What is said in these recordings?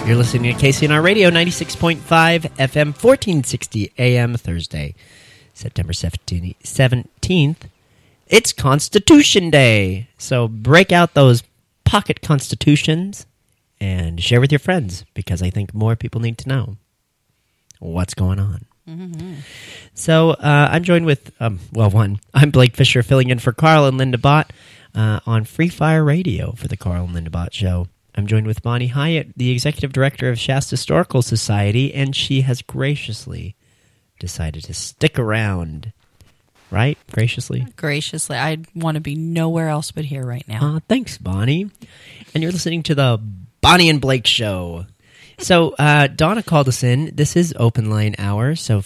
You're listening to KCNR Radio, 96.5 FM, 1460 AM, Thursday, September 17th. It's Constitution Day, so break out those pocket constitutions and share with your friends, because I think more people need to know what's going on. Mm-hmm. So I'm joined with, I'm Blake Fisher, filling in for Carl and Linda Bott on Free Fire Radio for the Carl and Linda Bott Show. I'm joined with Bonnie Hyatt, the Executive Director of Shasta Historical Society, and she has graciously decided to stick around. Right? Graciously? Graciously. I want to be nowhere else but here right now. Thanks, Bonnie. And you're listening to the Bonnie and Blake Show. So, Donna called us in. This is Open Line Hour, so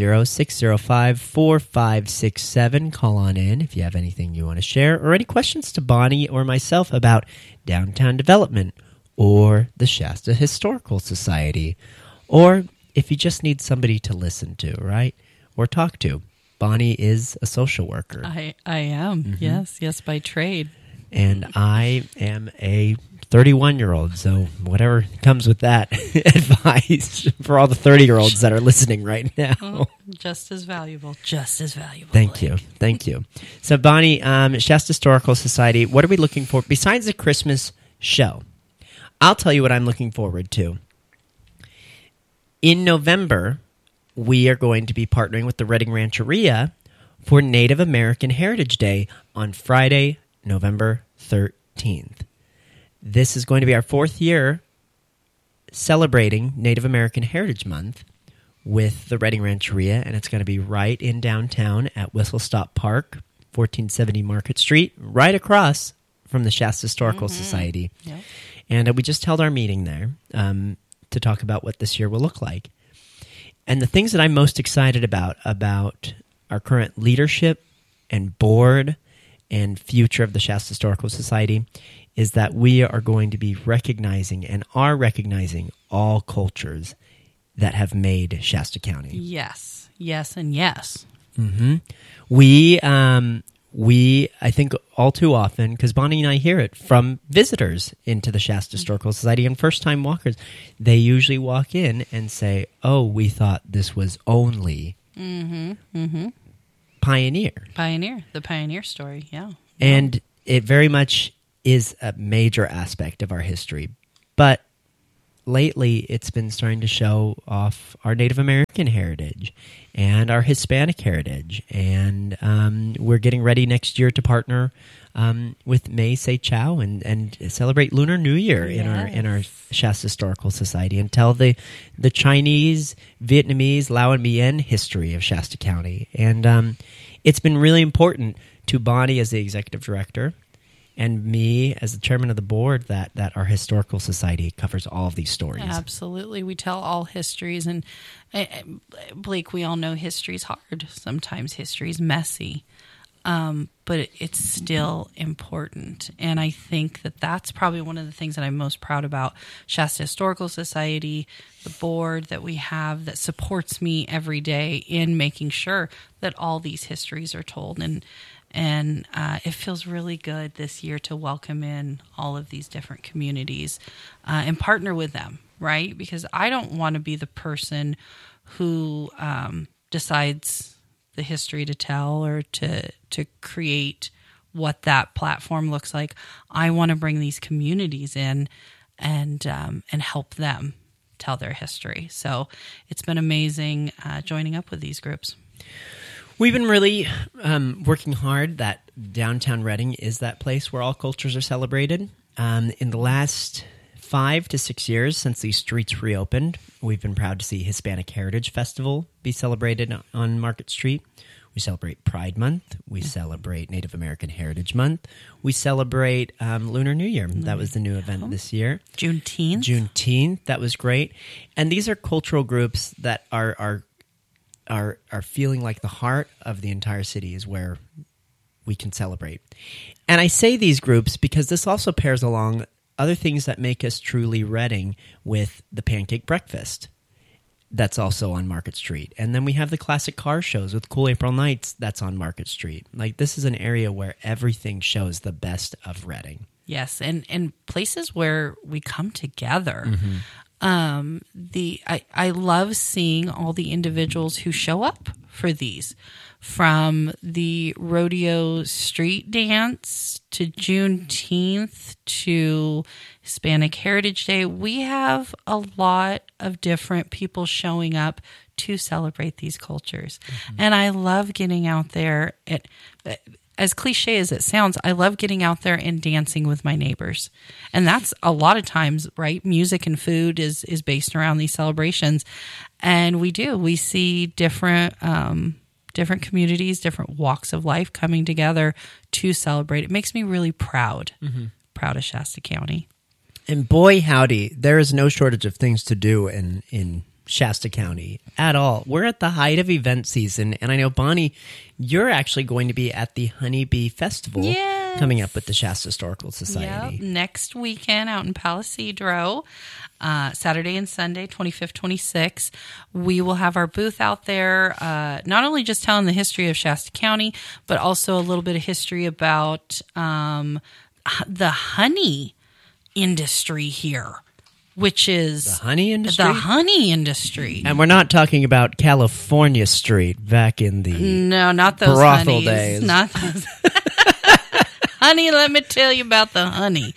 530-605-4567. Call on in if you have anything you want to share, or any questions to Bonnie or myself about downtown development or the Shasta Historical Society, or if you just need somebody to listen to, right? Or talk to. Bonnie is a social worker. I am, mm-hmm. Yes, by trade. And I am a 31-year-old, so whatever comes with that advice for all the 30-year-olds that are listening right now. Well, just as valuable. Thank you. So, Bonnie, Shasta Historical Society, what are we looking for besides the Christmas show? I'll tell you what I'm looking forward to. In November, we are going to be partnering with the Reading Rancheria for Native American Heritage Day on Friday, November 13th. This is going to be our fourth year celebrating Native American Heritage Month with the Reading Rancheria, and it's going to be right in downtown at Whistle Stop Park, 1470 Market Street, right across from the Shasta Historical Society. Yep. And we just held our meeting there to talk about what this year will look like. And the things that I'm most excited about our current leadership and board and future of the Shasta Historical Society is that we are going to be recognizing and are recognizing all cultures that have made Shasta County. Yes, and yes. Mm-hmm. We, I think all too often, because Bonnie and I hear it from visitors into the Shasta Historical Society and first-time walkers, they usually walk in and say, oh, we thought this was only Pioneer. The Pioneer story, yeah. And it very much is a major aspect of our history. But lately, it's been starting to show off our Native American heritage and our Hispanic heritage. And we're getting ready next year to partner with May Say Chow and celebrate Lunar New Year in our Shasta Historical Society and tell the Chinese, Vietnamese, Lao and Mien history of Shasta County. And it's been really important to Bonnie as the executive director and me as the chairman of the board that our historical society covers all of these stories. Absolutely. We tell all histories. And Blake, we all know history's hard. Sometimes history's messy. But it's still important. And I think that that's probably one of the things that I'm most proud about Shasta Historical Society, the board that we have that supports me every day in making sure that all these histories are told. And it feels really good this year to welcome in all of these different communities and partner with them, right? Because I don't want to be the person who decides the history to tell or to create what that platform looks like. I want to bring these communities in and help them tell their history. So it's been amazing joining up with these groups. We've been really working hard that downtown Reading is that place where all cultures are celebrated. In the last 5 to 6 years since these streets reopened, we've been proud to see Hispanic Heritage Festival be celebrated on Market Street. We celebrate Pride Month. We celebrate Native American Heritage Month. We celebrate Lunar New Year. That was the new event this year. Juneteenth. That was great. And these are cultural groups that are feeling like the heart of the entire city is where we can celebrate. And I say these groups because this also pairs along other things that make us truly Reading with the Pancake Breakfast that's also on Market Street. And then we have the classic car shows with Cool April Nights that's on Market Street. Like, this is an area where everything shows the best of Reading. Yes, and places where we come together. I love seeing all the individuals who show up for these, from the rodeo street dance to Juneteenth to Hispanic Heritage Day. We have a lot of different people showing up to celebrate these cultures. And I love getting out there. As cliche as it sounds, I love getting out there and dancing with my neighbors. And that's a lot of times, right? Music and food is based around these celebrations. And we see different communities, different walks of life coming together to celebrate. It makes me really proud of Shasta County. And boy, howdy, there is no shortage of things to do in Shasta County at all. We're at the height of event season, and I know, Bonnie, you're actually going to be at the Honeybee Festival coming up with the Shasta Historical Society. Yep, next weekend out in Palisadro, Saturday and Sunday, 25th, 26th. We will have our booth out there, not only just telling the history of Shasta County, but also a little bit of history about the honey industry here, which is the honey industry. The honey industry, and we're not talking about California Street back in the not those brothel honeys. days. Not those. Honey, let me tell you about the honey.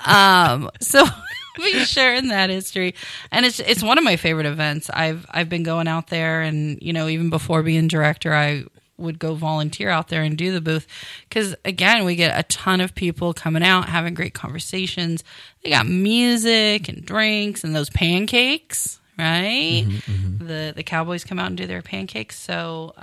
So be sharing that history, and it's one of my favorite events. I've been going out there, and even before being director, I would go volunteer out there and do the booth, because again, we get a ton of people coming out having great conversations. They got music and drinks and those pancakes, right? The Cowboys come out and do their pancakes. So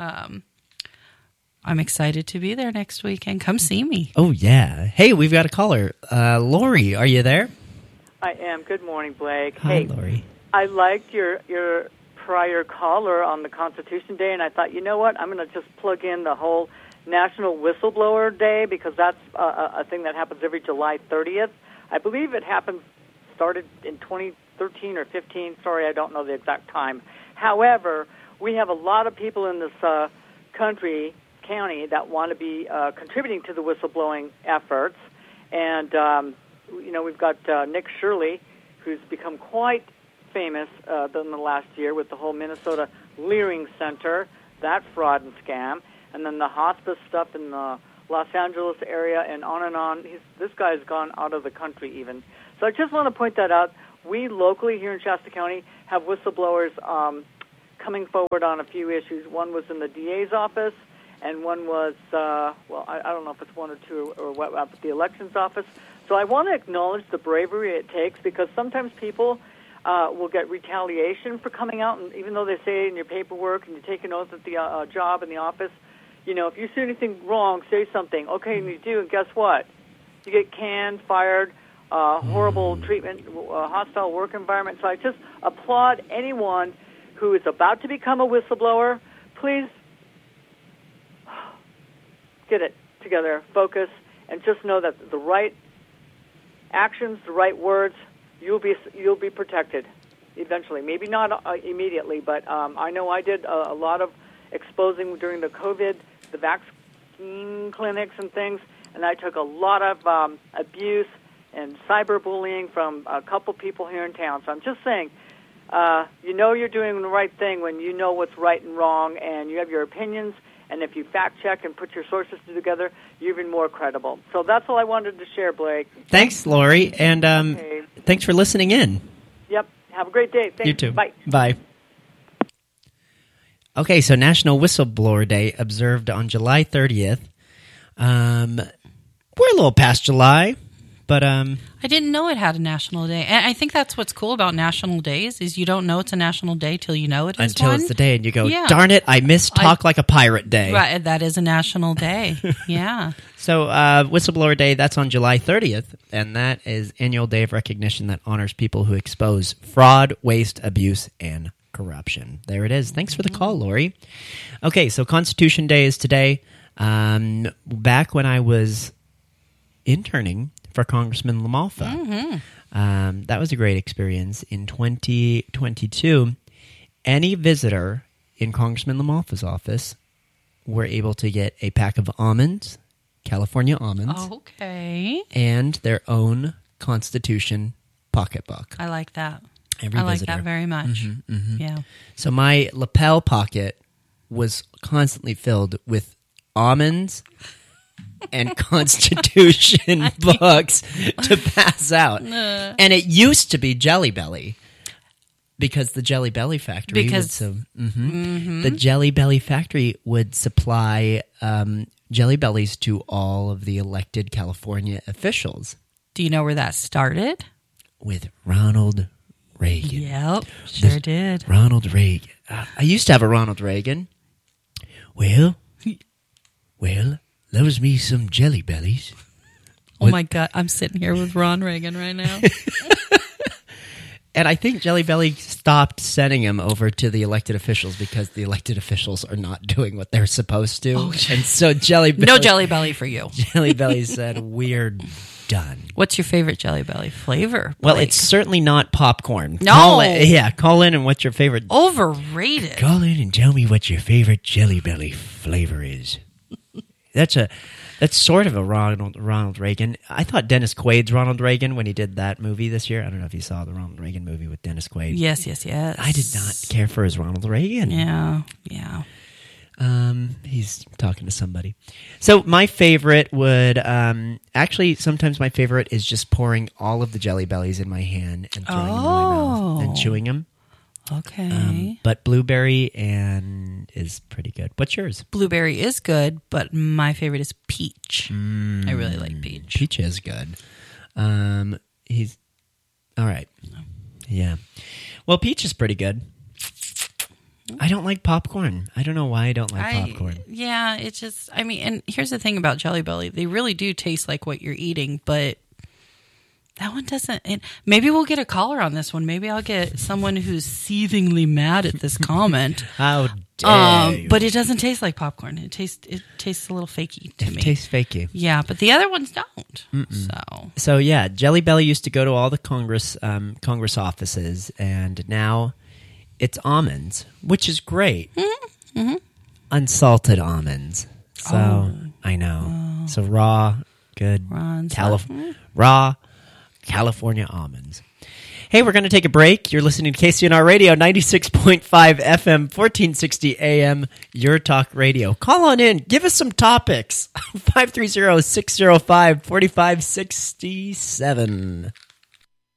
I'm excited to be there next weekend. Come see me. Oh yeah. Hey, we've got a caller. Lori, are you there? I am. Good morning, Blake. Hi, hey, Lori. I liked your prior caller on the Constitution Day, and I thought, you know what, I'm going to just plug in the whole National Whistleblower Day, because that's a thing that happens every July 30th. I believe it started in 2013 or 15. Sorry, I don't know the exact time. However, we have a lot of people in this county that want to be contributing to the whistleblowing efforts, and we've got Nick Shirley, who's become quite famous in the last year with the whole Minnesota Leering Center, that fraud and scam, and then the hospice stuff in the Los Angeles area, and on and on. This guy's gone out of the country even. So I just want to point that out. We locally here in Shasta County have whistleblowers coming forward on a few issues. One was in the DA's office, and one was, I don't know if it's one or two or what, but the elections office. So I want to acknowledge the bravery it takes, because sometimes people will get retaliation for coming out, and even though they say in your paperwork and you take an oath at the job in the office, if you see anything wrong, say something. Okay, and you do, and guess what? You get canned, fired, horrible treatment, hostile work environment. So I just applaud anyone who is about to become a whistleblower. Please get it together, focus, and just know that the right actions, the right words, you'll be protected eventually. Maybe not immediately, but I know I did a lot of exposing during the COVID, the vaccine clinics and things, and I took a lot of abuse and cyberbullying from a couple people here in town. So I'm just saying, you're doing the right thing when you know what's right and wrong, and you have your opinions, and if you fact check and put your sources together, you're even more credible. So that's all I wanted to share, Blake. Thanks, Lori, and thanks for listening in. Yep. Have a great day. Thanks. You too. Bye. Bye. Okay, so National Whistleblower Day observed on July 30th. We're a little past July, but I didn't know it had a national day. And I think that's what's cool about national days, is you don't know it's a national day till you know it is until one. It's the day, and you go, Yeah. darn it, I missed Talk Like a Pirate Day. Right, that is a national day. Yeah. So Whistleblower Day, that's on July 30th, and that is annual day of recognition that honors people who expose fraud, waste, abuse, and corruption. There it is. Thanks for the call, Lori. Okay, so Constitution Day is today. Back when I was interning for Congressman LaMalfa, that was a great experience. In 2022, any visitor in Congressman LaMalfa's office were able to get a pack of almonds, California almonds, Okay. and their own Constitution pocketbook. I like that. Every I like visitor. that very much. Yeah. So my lapel pocket was constantly filled with almonds and Constitution books to pass out. And it used to be Jelly Belly because the Jelly Belly factory the Jelly Belly factory would supply Jelly Bellies to all of the elected California officials Do you know where that started? with Ronald Reagan. Yep, sure did. Ronald Reagan. I used to have a Ronald Reagan. Well, loves me some Jelly Bellies. Oh my God, I'm sitting here with Ron Reagan right now. And I think Jelly Belly stopped sending him over to the elected officials because the elected officials are not doing what they're supposed to. And so Jelly Belly, No Jelly Belly for you. Jelly Belly said, "We're done." What's your favorite Jelly Belly flavor? Well, Blake? it's certainly not popcorn. No. Call in and what's your favorite? Overrated. Call in and tell me what your favorite Jelly Belly flavor is. That's sort of a Ronald Reagan. I thought Dennis Quaid's Ronald Reagan when he did that movie this year. I don't know if you saw the Ronald Reagan movie with Dennis Quaid. Yes. I did not care for his Ronald Reagan. Yeah. He's talking to somebody. So my favorite would actually sometimes my favorite is just pouring all of the Jelly Bellies in my hand and throwing them in my mouth and chewing them. Okay. But blueberry and is pretty good. What's yours? Blueberry is good, but my favorite is peach. I really like peach. Peach is good. He's all right. Yeah. Well, peach is pretty good. I don't like popcorn. I don't know why I don't like popcorn. Yeah, it's just, and here's the thing about Jelly Belly. They really do taste like what you're eating, but that one doesn't. Maybe we'll get a caller on this one. Maybe I'll get someone who's seethingly mad at this comment. How dare you. But it doesn't taste like popcorn. It tastes a little fakey to me. It tastes fakey. Yeah, but the other ones don't. So yeah, Jelly Belly used to go to all the Congress offices, and now it's almonds, which is great. Unsalted almonds. So I know. So raw, good. Raw California almonds. Hey, we're going to take a break. You're listening to KCNR Radio, 96.5 FM, 1460 AM, Your Talk Radio. Call on in. Give us some topics. 530-605-4567.